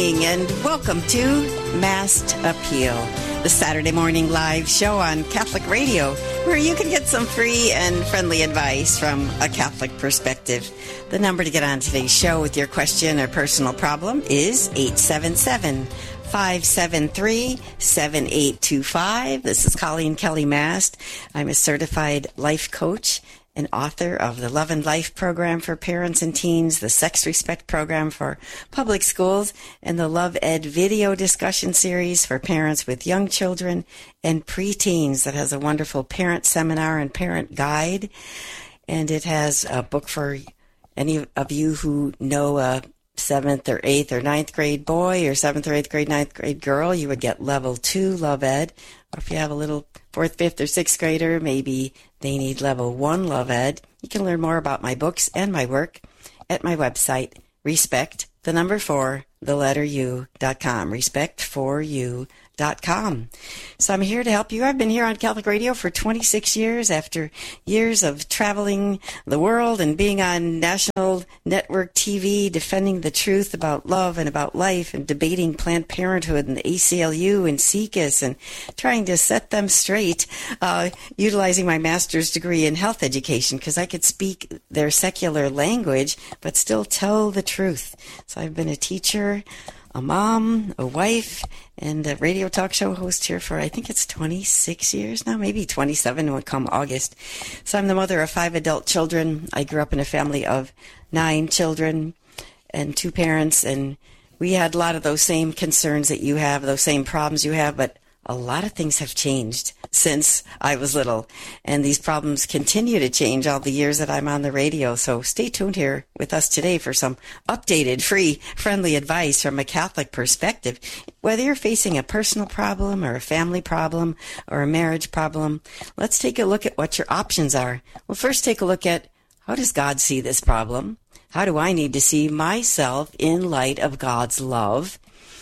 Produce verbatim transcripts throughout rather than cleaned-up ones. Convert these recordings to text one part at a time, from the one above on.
morning, and welcome to Masked Appeal, the Saturday morning live show on Catholic Radio, where you can get some free and friendly advice from a Catholic perspective. The number to get on today's show with your question or personal problem is eight seven seven, five seven three, seven eight two five. This is Colleen Kelly Mast. I'm a certified life coach and author of the Love and Life program for parents and teens, the Sex Respect program for public schools, and the Love Ed video discussion series for parents with young children and preteens that has a wonderful parent seminar and parent guide. And it has a book for any of you who know a seventh or eighth or ninth grade boy or seventh or eighth grade, ninth grade girl. You would get level two Love Ed. Or if you have a little fourth, fifth, or sixth grader, maybe they need level one Love Ed. You can learn more about my books and my work at my website, respect, the number four, the letter U, dot com, respect for you dot com. So I'm here to help you. I've been here on Catholic Radio for twenty-six years after years of traveling the world and being on national network T V, defending the truth about love and about life and debating Planned Parenthood and the A C L U and S E C U S and trying to set them straight, uh, utilizing my master's degree in health education because I could speak their secular language but still tell the truth. So I've been a teacher, a mom, a wife, and a radio talk show host here for, I think it's twenty-six years now, maybe twenty-seven would come August. So I'm the mother of five adult children. I grew up in a family of nine children and two parents, and we had a lot of those same concerns that you have, those same problems you have, but a lot of things have changed since I was little, and these problems continue to change all the years that I'm on the radio. So stay tuned here with us today for some updated, free, friendly advice from a Catholic perspective. Whether you're facing a personal problem or a family problem or a marriage problem, let's take a look at what your options are. We'll first take a look at, how does God see this problem? How do I need to see myself in light of God's love?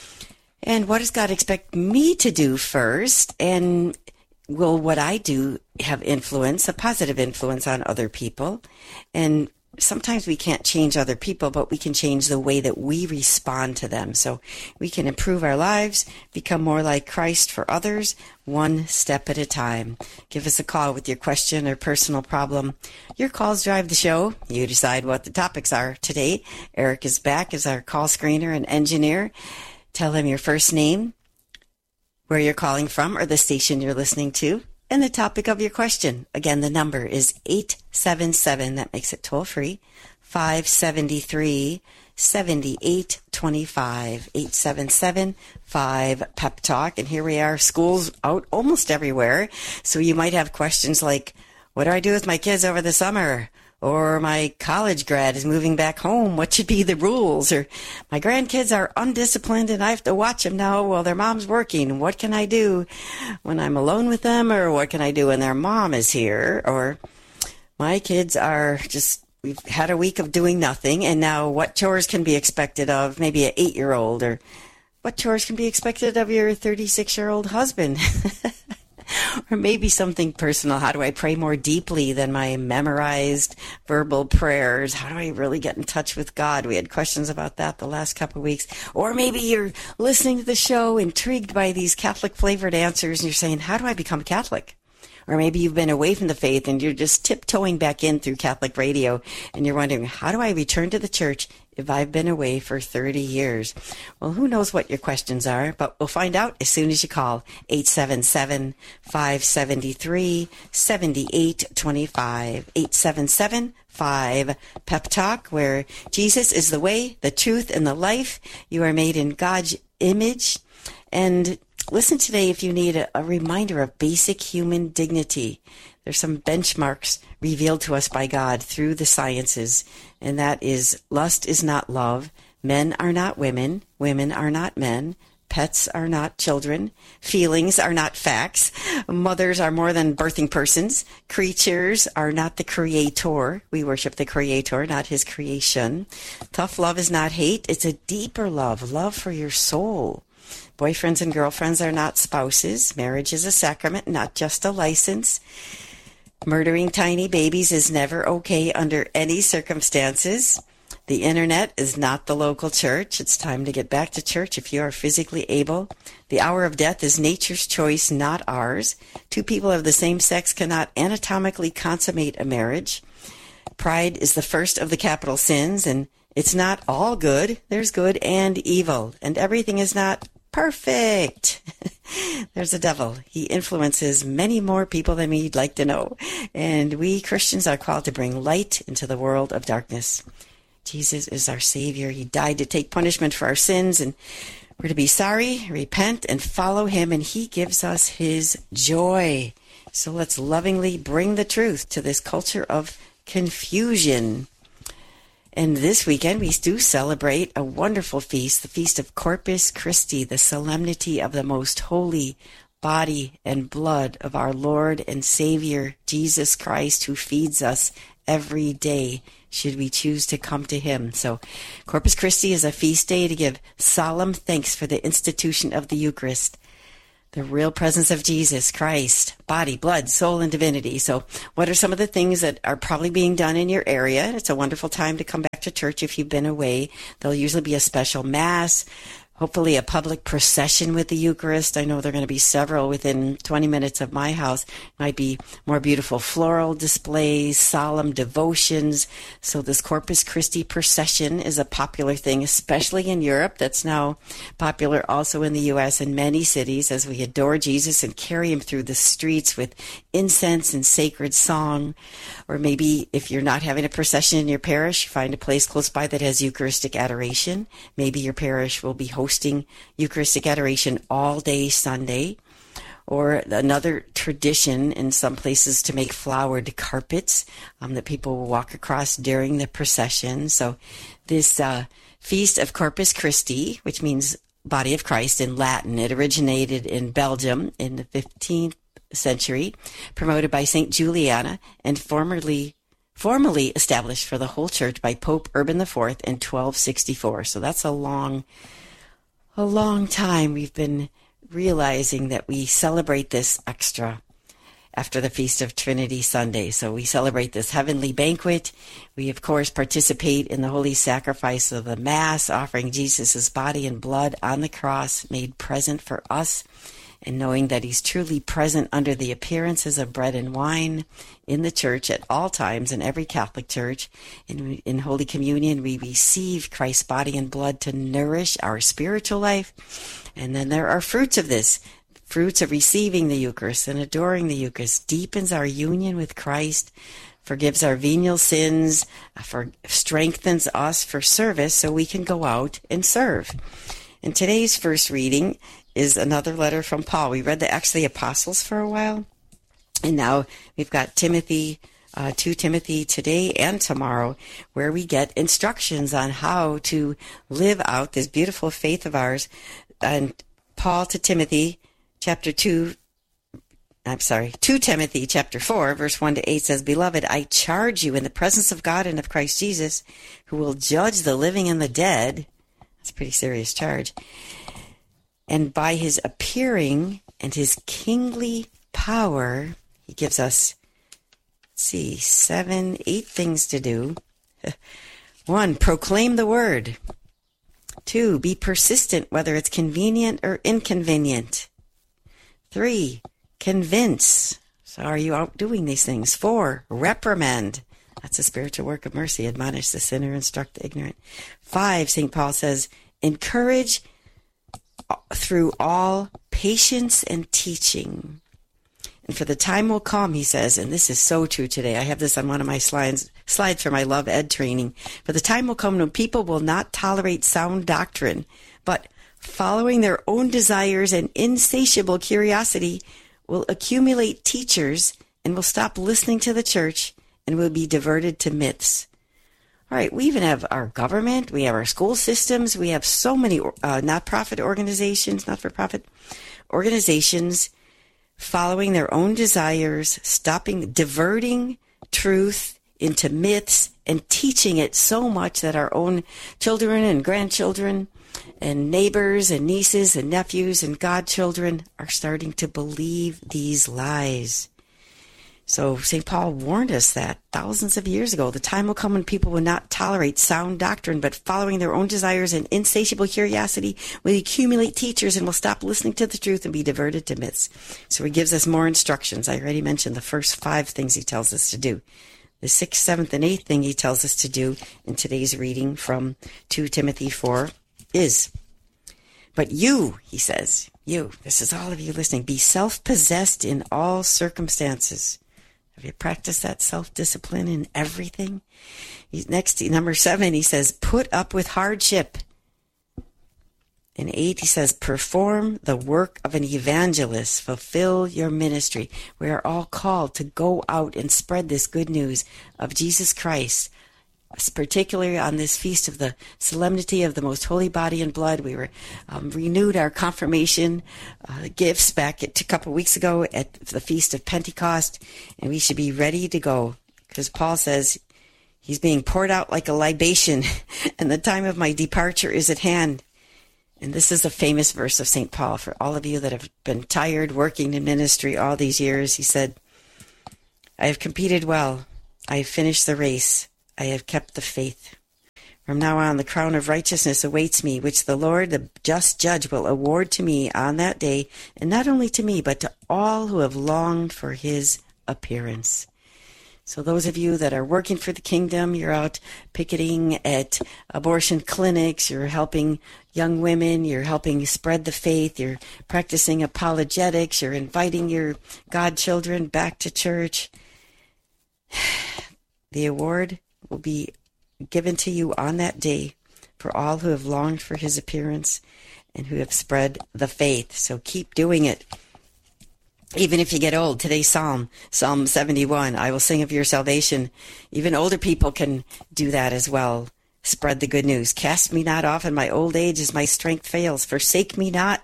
And what does God expect me to do first? And will what I do have influence, a positive influence on other people? And sometimes we can't change other people, but we can change the way that we respond to them. So we can improve our lives, become more like Christ for others, one step at a time. Give us a call with your question or personal problem. Your calls drive the show. You decide what the topics are today. Eric is back as our call screener and engineer. Tell him your first name, where you're calling from, or the station you're listening to, and the topic of your question. Again, the number is eight seven seven, that makes it toll-free, five seven three, seven eight two five, eight seven seven, five, Pep Talk. And here we are, school's out almost everywhere, so you might have questions like, what do I do with my kids over the summer? Or my college grad is moving back home. What should be the rules? Or my grandkids are undisciplined and I have to watch them now while their mom's working. What can I do when I'm alone with them? Or what can I do when their mom is here? Or my kids are just, we've had a week of doing nothing, and now what chores can be expected of maybe an eight-year-old? Or what chores can be expected of your thirty-six-year-old husband? Or maybe something personal. How do I pray more deeply than my memorized verbal prayers? How do I really get in touch with God? We had questions about that the last couple of weeks. Or maybe you're listening to the show, intrigued by these Catholic-flavored answers, and you're saying, how do I become Catholic? Or maybe you've been away from the faith and you're just tiptoeing back in through Catholic radio, and you're wondering, how do I return to the church if I've been away for thirty years? Well, who knows what your questions are, but we'll find out as soon as you call eight seven seven, five seven three, seven eight two five, eight seven seven, five, Pep Talk, where Jesus is the way, the truth, and the life. You are made in God's image. And listen today if you need a, a reminder of basic human dignity. There's some benchmarks revealed to us by God through the sciences, and that is, lust is not love, men are not women, women are not men, pets are not children, feelings are not facts, mothers are more than birthing persons, creatures are not the creator. We worship the creator, not his creation. Tough love is not hate, it's a deeper love, love for your soul. Boyfriends and girlfriends are not spouses. Marriage is a sacrament, not just a license. Murdering tiny babies is never okay under any circumstances. The internet is not the local church. It's time to get back to church if you are physically able. The hour of death is nature's choice, not ours. Two people of the same sex cannot anatomically consummate a marriage. Pride is the first of the capital sins, and it's not all good. There's good and evil, and everything is not perfect. There's a devil. He influences many more people than we'd like to know, and we Christians are called to bring light into the world of darkness. Jesus is our Savior. He died to take punishment for our sins, and we're to be sorry, repent, and follow him, and he gives us his joy. So let's lovingly bring the truth to this culture of confusion. And this weekend, we do celebrate a wonderful feast, the Feast of Corpus Christi, the solemnity of the most holy body and blood of our Lord and Savior, Jesus Christ, who feeds us every day, should we choose to come to him. So Corpus Christi is a feast day to give solemn thanks for the institution of the Eucharist, the real presence of Jesus Christ, body, blood, soul, and divinity. So what are some of the things that are probably being done in your area? It's a wonderful time to come back to church if you've been away. There'll usually be a special mass, hopefully a public procession with the Eucharist. I know there are going to be several within twenty minutes of my house. Might be more beautiful floral displays, solemn devotions. So this Corpus Christi procession is a popular thing, especially in Europe. That's now popular also in the U S and many cities as we adore Jesus and carry him through the streets with incense and sacred song. Or maybe if you're not having a procession in your parish, find a place close by that has Eucharistic adoration. Maybe your parish will be hosting hosting Eucharistic adoration all day Sunday, or another tradition in some places to make flowered carpets um, that people will walk across during the procession. So this uh, Feast of Corpus Christi, which means Body of Christ in Latin, it originated in Belgium in the fifteenth century, promoted by Saint Juliana, and formerly formally established for the whole church by Pope Urban the Fourth in twelve sixty-four. So that's a long A long time we've been realizing that we celebrate this extra after the Feast of Trinity Sunday. So we celebrate this heavenly banquet. We, of course, participate in the holy sacrifice of the Mass, offering Jesus' body and blood on the cross, made present for us, and knowing that he's truly present under the appearances of bread and wine in the church at all times, in every Catholic church. In, in Holy Communion, we receive Christ's body and blood to nourish our spiritual life. And then there are fruits of this. Fruits of receiving the Eucharist and adoring the Eucharist deepens our union with Christ, forgives our venial sins, for, strengthens us for service so we can go out and serve. And today's first reading is another letter from Paul. We read the Acts of the Apostles for a while, and now we've got Timothy, uh, to Timothy today and tomorrow, where we get instructions on how to live out this beautiful faith of ours. And Paul to Timothy, chapter two, I'm sorry, to Timothy, chapter four, verse one to eight says, Beloved, I charge you in the presence of God and of Christ Jesus, who will judge the living and the dead. That's a pretty serious charge. And by his appearing and his kingly power, he gives us, let's see, seven, eight things to do. One, proclaim the word. Two, be persistent, whether it's convenient or inconvenient. Three, convince. So are you out doing these things? Four, reprimand. That's a spiritual work of mercy. Admonish the sinner, instruct the ignorant. Five, Saint Paul says, encourage through all patience and teaching. And for the time will come, he says, and this is so true today. I have this on one of my slides, slides for my Love Ed training. For the time will come when people will not tolerate sound doctrine, but following their own desires and insatiable curiosity will accumulate teachers and will stop listening to the church and will be diverted to myths. All right, we even have our government, we have our school systems, we have so many uh, not-profit organizations, not-for-profit organizations following their own desires, stopping, diverting truth into myths and teaching it so much that our own children and grandchildren and neighbors and nieces and nephews and godchildren are starting to believe these lies. So Saint Paul warned us that thousands of years ago, the time will come when people will not tolerate sound doctrine, but following their own desires and insatiable curiosity will accumulate teachers and will stop listening to the truth and be diverted to myths. So he gives us more instructions. I already mentioned the first five things he tells us to do. The sixth, seventh, and eighth thing he tells us to do in today's reading from Second Timothy four is, but you, he says, you, this is all of you listening, be self-possessed in all circumstances. Have you practiced that self-discipline in everything? He's next, number seven, he says, put up with hardship. In eight, he says, perform the work of an evangelist. Fulfill your ministry. We are all called to go out and spread this good news of Jesus Christ, particularly on this feast of the solemnity of the most holy body and blood. We were um, renewed our confirmation uh, gifts back at, a couple of weeks ago at the Feast of Pentecost, and we should be ready to go because Paul says he's being poured out like a libation, and the time of my departure is at hand. And this is a famous verse of Saint Paul for all of you that have been tired working in ministry all these years. He said, I have competed well. I have finished the race. I have kept the faith. From now on, the crown of righteousness awaits me, which the Lord, the just judge, will award to me on that day, and not only to me, but to all who have longed for his appearance. So those of you that are working for the kingdom, you're out picketing at abortion clinics, you're helping young women, you're helping spread the faith, you're practicing apologetics, you're inviting your godchildren back to church. The award will be given to you on that day for all who have longed for his appearance and who have spread the faith. So keep doing it. Even if you get old, today's Psalm, Psalm seventy-one, I will sing of your salvation. Even older people can do that as well. Spread the good news. Cast me not off in my old age as my strength fails. Forsake me not,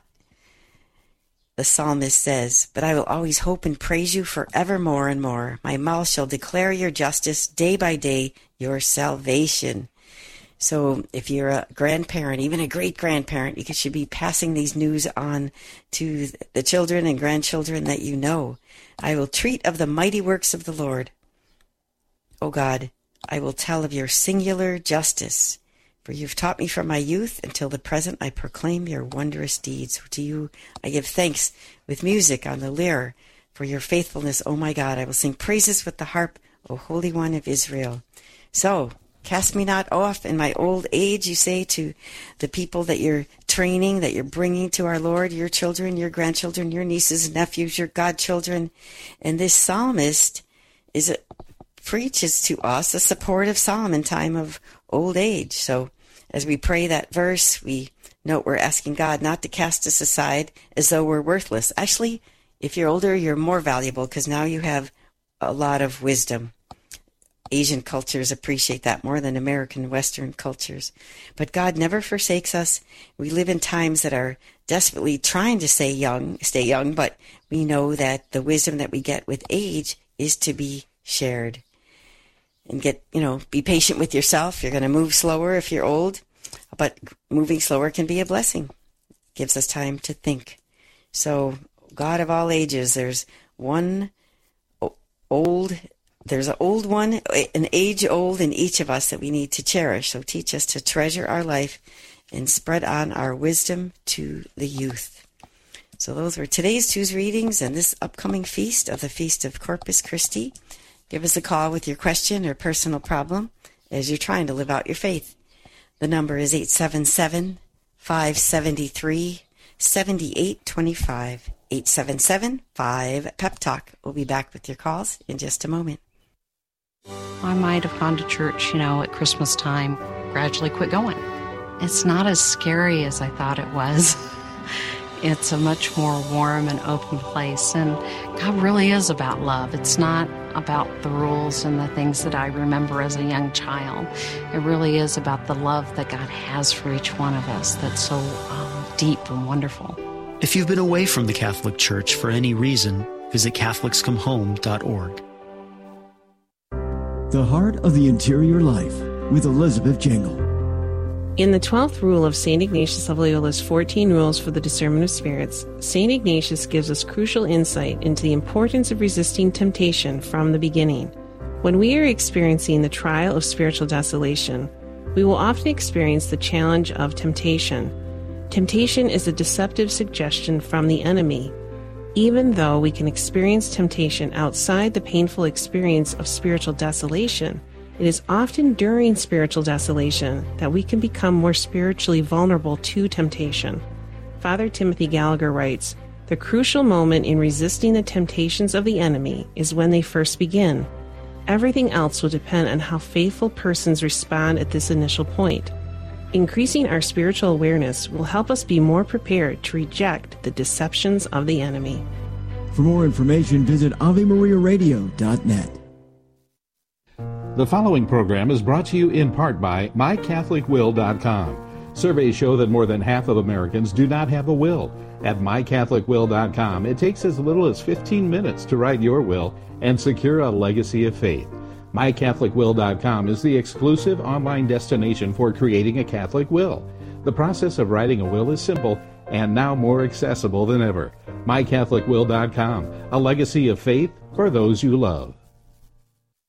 the psalmist says, but I will always hope and praise you forevermore and more. My mouth shall declare your justice, day by day, your salvation. So if you're a grandparent, even a great-grandparent, you should be passing these news on to the children and grandchildren that you know. I will treat of the mighty works of the Lord. O God, I will tell of your singular justice. For you've taught me from my youth until the present, I proclaim your wondrous deeds. To you I give thanks with music on the lyre for your faithfulness, O my God. I will sing praises with the harp, O Holy One of Israel. So, cast me not off in my old age, you say to the people that you're training, that you're bringing to our Lord, your children, your grandchildren, your nieces and nephews, your godchildren. And this psalmist is a, preaches to us a supportive psalm in time of old age. So as we pray that verse, we note we're asking God not to cast us aside as though we're worthless. Actually, if you're older, you're more valuable because now you have a lot of wisdom. Asian cultures appreciate that more than American Western cultures. But God never forsakes us. We live in times that are desperately trying to stay young, stay young, but we know that the wisdom that we get with age is to be shared. And get, you know, be patient with yourself. You're going to move slower if you're old, but moving slower can be a blessing. It gives us time to think. So, God of all ages, there's one old There's an old one, an age old in each of us that we need to cherish. So teach us to treasure our life and spread on our wisdom to the youth. So those were today's Tuesday readings and this upcoming feast of the Feast of Corpus Christi. Give us a call with your question or personal problem as you're trying to live out your faith. The number is eight seven seven, five seven three, seven eight two five. eight seven seven, five, Pep Talk. We'll be back with your calls in just a moment. I might have gone to church, you know, at Christmas time, gradually quit going. It's not as scary as I thought it was. It's a much more warm and open place, and God really is about love. It's not about the rules and the things that I remember as a young child. It really is about the love that God has for each one of us that's so um, deep and wonderful. If you've been away from the Catholic Church for any reason, visit Catholics Come Home dot org. The Heart of the Interior Life with Elizabeth Jangle. In the twelfth rule of Saint Ignatius of Loyola's fourteen Rules for the Discernment of Spirits, Saint Ignatius gives us crucial insight into the importance of resisting temptation from the beginning. When we are experiencing the trial of spiritual desolation, we will often experience the challenge of temptation. Temptation is a deceptive suggestion from the enemy. Even though we can experience temptation outside the painful experience of spiritual desolation, it is often during spiritual desolation that we can become more spiritually vulnerable to temptation. Father Timothy Gallagher writes, "The crucial moment in resisting the temptations of the enemy is when they first begin. Everything else will depend on how faithful persons respond at this initial point. Increasing our spiritual awareness will help us be more prepared to reject the deceptions of the enemy." For more information, visit ave maria radio dot net. The following program is brought to you in part by my catholic will dot com. Surveys show that more than half of Americans do not have a will. At my catholic will dot com, it takes as little as fifteen minutes to write your will and secure a legacy of faith. my catholic will dot com is the exclusive online destination for creating a Catholic will. The process of writing a will is simple and now more accessible than ever. my catholic will dot com, a legacy of faith for those you love.